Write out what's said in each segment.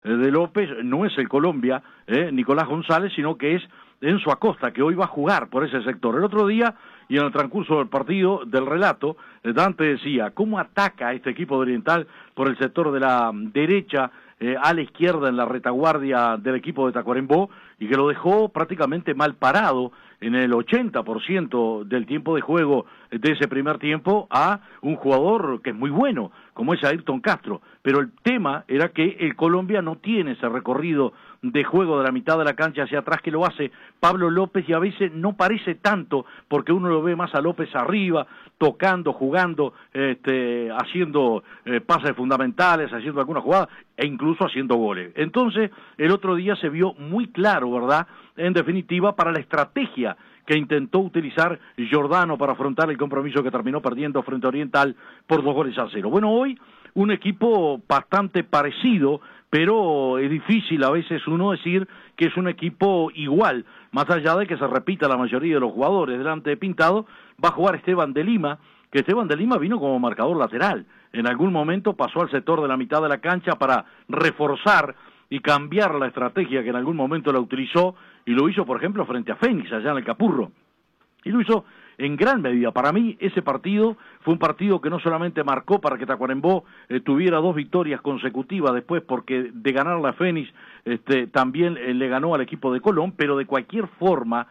de López no es el Colombia, Nicolás González, sino que es Enzo Acosta, que hoy va a jugar por ese sector. El otro día, y en el transcurso del partido, del relato, Dante decía, ¿cómo ataca a este equipo de Oriental por el sector de la derecha, a la izquierda en la retaguardia del equipo de Tacuarembó, y que lo dejó prácticamente mal parado en el 80% del tiempo de juego de ese primer tiempo a un jugador que es muy bueno, como es Ayrton Castro? Pero el tema era que el Colombia no tiene ese recorrido de juego de la mitad de la cancha hacia atrás que lo hace Pablo López, y a veces no parece tanto, porque uno lo ve más a López arriba, tocando, jugando, haciendo pases fundamentales, haciendo alguna jugada, e incluso haciendo goles. Entonces, el otro día se vio muy claro, ¿verdad?, en definitiva, para la estrategia que intentó utilizar Giordano para afrontar el compromiso que terminó perdiendo frente a Oriental por 2-0. Bueno, hoy un equipo bastante parecido, pero es difícil a veces uno decir que es un equipo igual, más allá de que se repita la mayoría de los jugadores. Delante de Pintado va a jugar Esteban de Lima, que Esteban de Lima vino como marcador lateral. En algún momento pasó al sector de la mitad de la cancha para reforzar y cambiar la estrategia que en algún momento la utilizó, y lo hizo, por ejemplo, frente a Fénix, allá en el Capurro. Y lo hizo en gran medida. Para mí, ese partido fue un partido que no solamente marcó para que Tacuarembó tuviera 2 victorias consecutivas después, porque de ganar la Fénix también le ganó al equipo de Colón, pero de cualquier forma,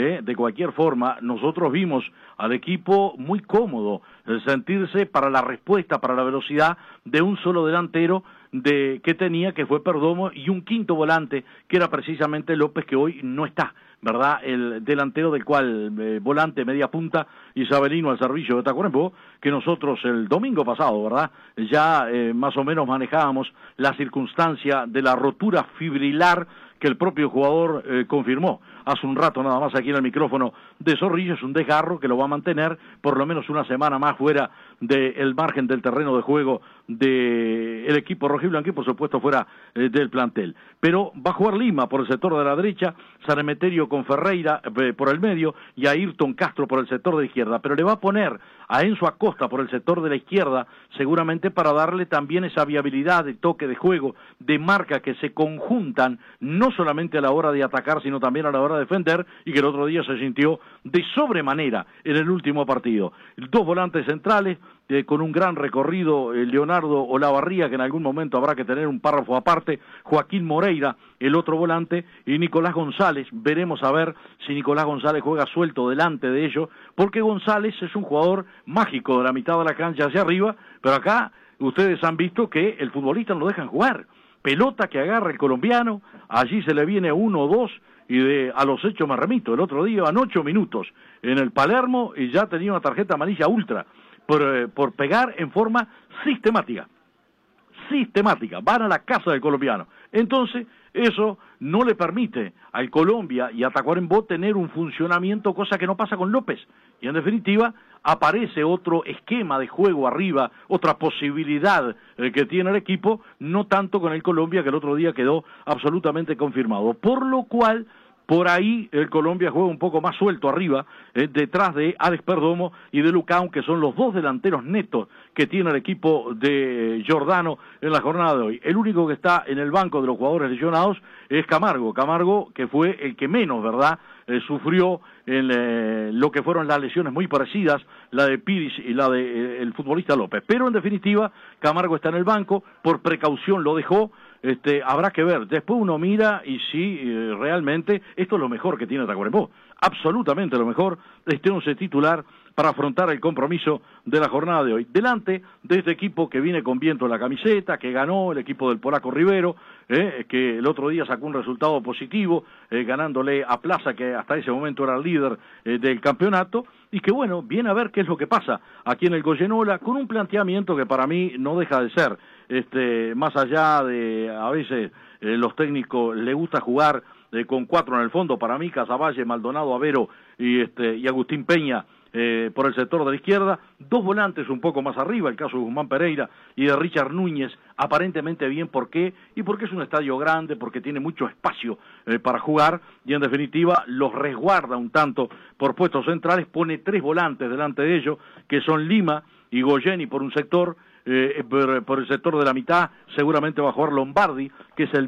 nosotros vimos al equipo muy cómodo, sentirse para la respuesta, para la velocidad de un solo delantero que tenía, que fue Perdomo, y un quinto volante, que era precisamente López, que hoy no está, ¿verdad? El delantero del cual, volante, media punta, Isabelino al servicio de Tacuarembó, que nosotros el domingo pasado, ¿verdad?, ya más o menos manejábamos la circunstancia de la rotura fibrilar que el propio jugador confirmó hace un rato nada más aquí en el micrófono de Zorrillo. Es un desgarro que lo va a mantener por lo menos una semana más fuera del margen del terreno de juego del equipo rojiblanco y por supuesto fuera del plantel. Pero va a jugar Lima por el sector de la derecha, San Emeterio con Ferreira por el medio y a Ayrton Castro por el sector de la izquierda, pero le va a poner a Enzo Acosta por el sector de la izquierda, seguramente para darle también esa viabilidad de toque de juego, de marca, que se conjuntan no solamente a la hora de atacar, sino también a la hora de defender, y que el otro día se sintió de sobremanera en el último partido. 2 volantes centrales, con un gran recorrido, Leonardo Olavarría, que en algún momento habrá que tener un párrafo aparte, Joaquín Moreira, el otro volante, y Nicolás González. Veremos a ver si Nicolás González juega suelto delante de ellos, porque González es un jugador mágico de la mitad de la cancha hacia arriba, pero acá ustedes han visto que el futbolista no lo dejan jugar. Pelota que agarra el colombiano, allí se le viene 1 o 2, y a los hechos me remito. El otro día van 8 minutos en el Palermo y ya tenía una tarjeta amarilla ultra por pegar en forma sistemática, van a la casa del colombiano. Entonces, eso no le permite al Colombia y a Tacuarembó tener un funcionamiento, cosa que no pasa con López, y en definitiva aparece otro esquema de juego arriba, otra posibilidad que tiene el equipo, no tanto con el Colombia, que el otro día quedó absolutamente confirmado, por lo cual por ahí el Colombia juega un poco más suelto arriba, detrás de Alex Perdomo y de Lucão, que son los 2 delanteros netos que tiene el equipo de Giordano en la jornada de hoy. El único que está en el banco de los jugadores lesionados es Camargo, que fue el que menos, ¿verdad?, sufrió en lo que fueron las lesiones muy parecidas, la de Piris y la de el futbolista López. Pero en definitiva, Camargo está en el banco, por precaución lo dejó. Habrá que ver, después uno mira y si realmente esto es lo mejor que tiene Tacuarembó, absolutamente lo mejor, 11 titular para afrontar el compromiso de la jornada de hoy. Delante de este equipo que viene con viento en la camiseta, que ganó el equipo del polaco Rivero, que el otro día sacó un resultado positivo, ganándole a Plaza, que hasta ese momento era el líder del campeonato, y que bueno, viene a ver qué es lo que pasa aquí en el Goyenola, con un planteamiento que para mí no deja de ser, más allá de, a veces los técnicos les gusta jugar con 4 en el fondo. Para mí Casavalle, Maldonado, Avero y Agustín Peña por el sector de la izquierda, 2 volantes un poco más arriba, el caso de Guzmán Pereira y de Richard Núñez, aparentemente bien. ¿Por qué? Y porque es un estadio grande, porque tiene mucho espacio para jugar, y en definitiva los resguarda un tanto por puestos centrales. Pone 3 volantes delante de ellos, que son Lima y Goyeni por un sector, por el sector de la mitad seguramente va a jugar Lombardi, que es el